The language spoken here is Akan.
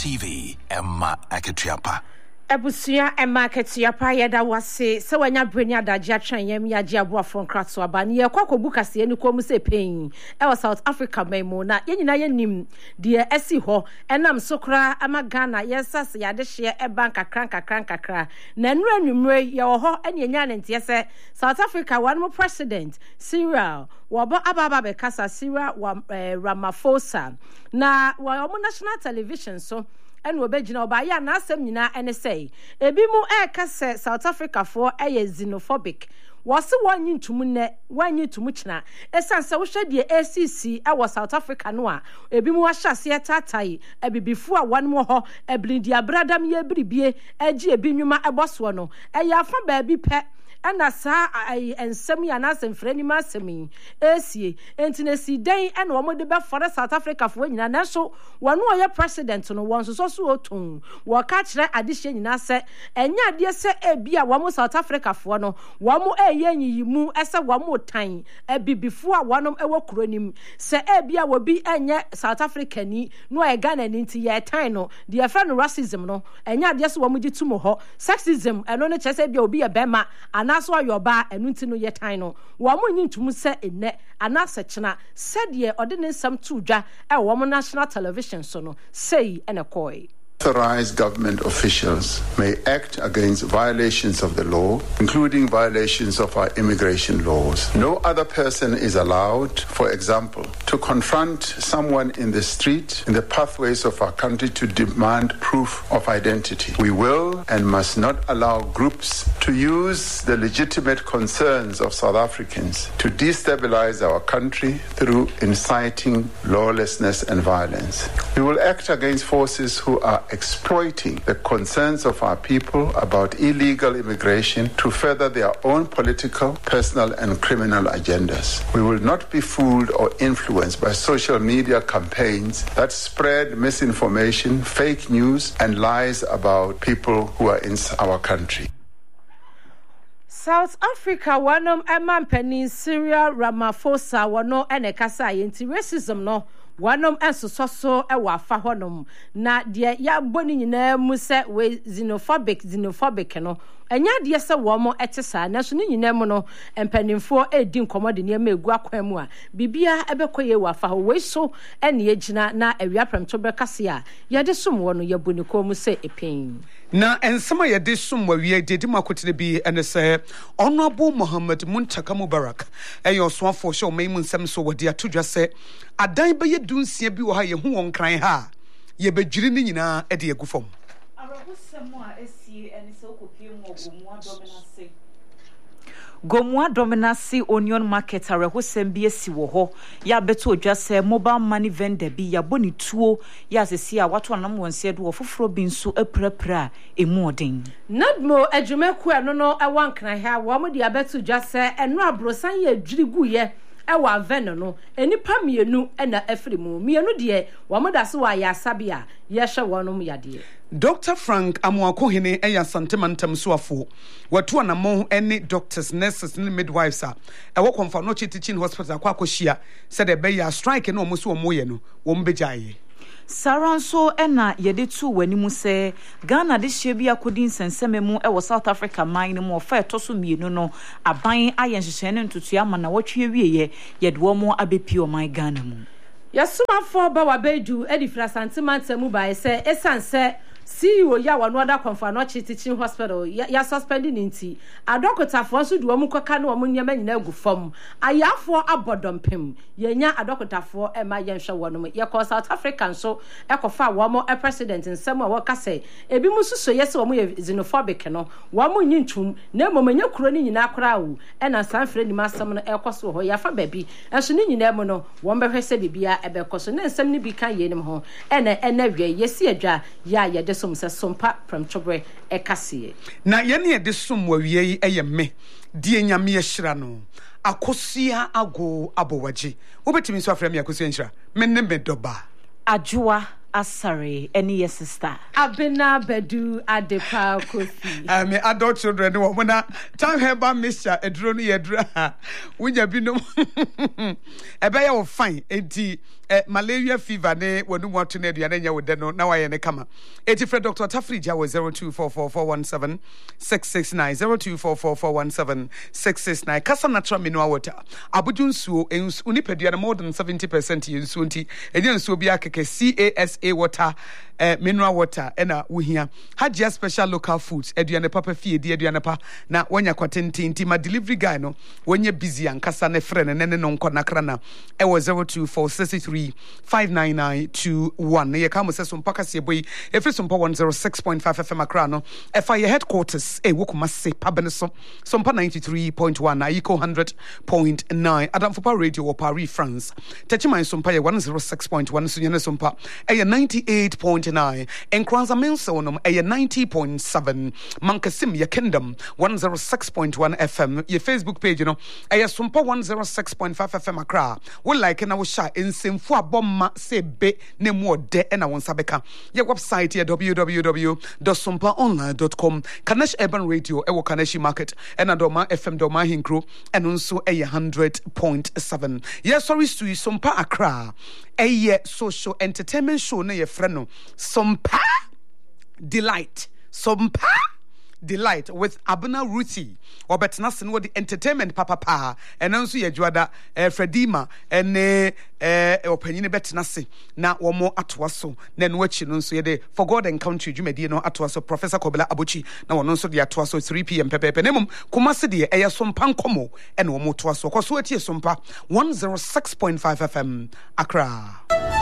TV Emma Aketiapa. Ebusia Emma Aketiapa yeda wase se wanya brenya daje atwen yam yaje aboafo nkrato aba ne yakwa buka se ni komu se pen e South Africa memo na yenyina yenim de esi ho enam sokra ama Ghana yesase yade hye e bank kakra na nura nwumre ye ho ene nya ne nte se South Africa one president Cyril wabo ababa be kasa Cyril Ramaphosa na wa national television so and we begin oba ya na asem nyina ene say ebi mu kase South Africa for xenophobic wase wanyi ntumu ne wanyi tumu kina esanse wo hwede ACC e South Africa no a ebi mu ahyase tatai ebibifo a wan mo ho eblindi abradam ye bribie agi ebi nwuma eboso no afa ba bi pe ana sa ensem ya na semfrani ma semi esie entinesi den ena wo de be for South Africa fo nyina na so wonu oye president no won so otun wo ka kire adehye nyina se enya ade se ebia wo South Africa fo no wo mo eyenyimu ese wo mo tan ebibifo a wonom ewo kronim se ebia wo bi enye South Africa ni no e Ghana ni nti ye tan no de friend racism no enya ade se wo mo gitumo ho sexism eno ne chese bia obi e bema anaso ayoba enu nti no yetan no wo mo nyintum se enne anase chena said ode ne nsam tuudwa e wo mo national television so no say enekoi. Authorized government officials may act against violations of the law, including violations of our immigration laws. No other person is allowed, for example, to confront someone in the street, in the pathways of our country to demand proof of identity. We will and must not allow groups to use the legitimate concerns of South Africans to destabilize our country through inciting lawlessness and violence. We will act against forces who are exploiting the concerns of our people about illegal immigration to further their own political, personal, and criminal agendas. We will not be fooled or influenced by social media campaigns that spread misinformation, fake news, and lies about people who are in our country. South Africa wanom emampani Cyril Ramaphosa wano enekasa yenti racism no wanom ensoso ewa afa honom na de ya boni nyina mu se we xenophobic no enya de se wo mo etesa na so ni nyina mu no empanimfo edi nkomo de ne ma egu akwan mu a bibia ebekoye wa afa ho we so ene agina na awia premto bekase a ye de som wo no ye boni ko mu se epin na ensema ye de som wa wie de makotire bi ene se Honorable Mohammed Muntaka Mubarak eyo soafo hye o mai mu nsem so wodi atodwa se adan be ye dunsia bi wo ha ye hu won kran ha ye bedwiri ni nyina e de agufom arahusemo a esie ene se okopie mu Gomua Dominasi Onion Market arahusem bi esi wo ho ya beto odwa se mobile money vendor bi ya boni tuo ya sesi a wato anam wonse do ofoforo bi nso aprapra emu odin nadmo adwumaku eno no ewankran ha wo mo de abeto odwa se eno abrosan ye adwiri guye ewa aveno no enipa mienu na afrimu mienu de wo mo da se wa ya sabia ye hwe wonom yade Dr. Frank Amuakohene eya santemantam suafo watu anamo ene doctors nurses ne midwives a ewo konfa no teaching hospital kwa akohia said e be ya strike no omo so omo ye no wo mbejaye Saranso ena yede tu wanimu se Ghana de hye bia kodin sensememu ewo South Africa mine mu ofa etoso mienu no aban ayenhyehyɛ ne ntutu ama na watwe wieye yede wo mo abepio man Ghana mu Yasumafo ba wabedu edifra santimantamu ba ese esanse CEO ya wano ada konfano teaching hospital ya suspending nti adokotafo so duo mu kwaka na omo nyama nyina agufom ayafo abodompem yenya adokotafo ema yenhwe wono ye ko South African so ekofa womo president nsem a wokase ebi mususo yese womo ye xenophobic no womo nyintum na momanya kuro ni nyina akora wu ena sanfre ni masem no ekoso ho yafa baby enso ni nyina mu no wo mbehwese bibia ebekoso na nsem ni bi kan yenim ho ena wie yesi adwa ya ye som se sompa from chobre ekase na ye ne de som wa wie yi eyeme die nyame ye hyira no akosia ago abowaje wobetimi so afra me akosia nhyira mennem bedoba Ajua Asare any your sister. Abena Bedu Adepa Kofi. Me adult children no mona time heba Mr. Edro no yedra. Wunya binom. Ebe ya fine enti malaria fever ne wonu watu na aduane nya wode no na waye ne kama. Eti Fred Dr. Tafrija was 0244417669 0244417669 Kasa natural mineral water. Abudun suo unipadua na more than 70% yensuo nti enye nsuo bi akeke CASA water mineral water ena wuhia Hajia special local foods aduane papa fie di aduane pa na wanya kwatenti ma delivery guy no wanya busy ankasa ne frɛ ne no nkɔ nakra na ɛwɔ 0246359921 ye ka mo sɛ so mpaka se boy efri so mpa 106.5 FM akra no ɛfa ye headquarters wokuma se pabene so mpa 93.1 na eco 100.9 Adamfopa radio or Paris France Techiman so mpa ye 106.1 so yene so mpa 98.9 Enkranza Mensonum 90.7 Mankasim ye Kingdom 106.1 FM ye Facebook page you know sumpa 106.5 FM Accra we like na wo sha ensemfu abomma se be ne mu de na won sabeka ye website ye www.sumpaonline.com Kanesh Urban Radio ewo Kaneshi Market na Doma FM Doma Hinkro eno nso 100.7 ye sorry stu Sumpa Accra social entertainment show na ye frɛ no Sumpa Delight with Abuna Ruti or Betnasin with the entertainment papa and also ye juada Fredima and opinion Betnasi na one more atwaso then watching so ye for God and country Jumedino atwaso Professor Kobela Abuchi now on also the atwaso 3 p.m. Pepe Penemum Kumasi de Aya Sumpan Como and one more twaso Koswati Sumpa 106.5 FM Accra.